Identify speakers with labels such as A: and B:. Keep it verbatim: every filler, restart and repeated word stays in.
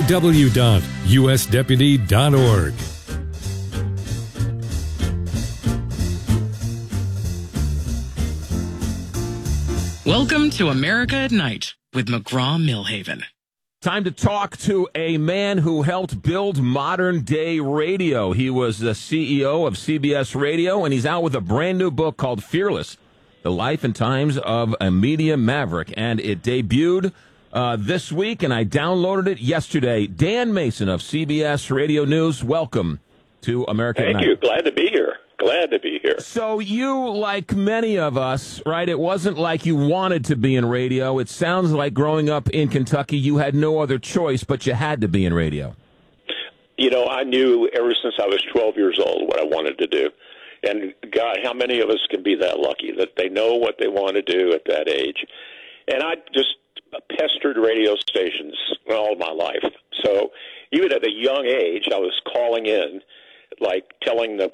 A: w dot u s deputy dot org.
B: Welcome to America at Night with McGraw-Millhaven.
C: Time to talk to a man who helped build modern-day radio. He was the C E O of C B S Radio, and he's out with a brand-new book called Fearless, The Life and Times of a Media Maverick. And it debuted uh, this week, and I downloaded it yesterday. Dan Mason of C B S Radio News, welcome to America at Night.
D: Thank you. Glad to be here. Glad to be here.
C: So you, like many of us, right, it wasn't like you wanted to be in radio. It sounds like growing up in Kentucky, you had no other choice, but you had to be in radio.
D: You know, I knew ever since I was twelve years old what I wanted to do. And, God, how many of us can be that lucky that they know what they want to do at that age? And I just pestered radio stations all my life. So even at a young age, I was calling in, like telling the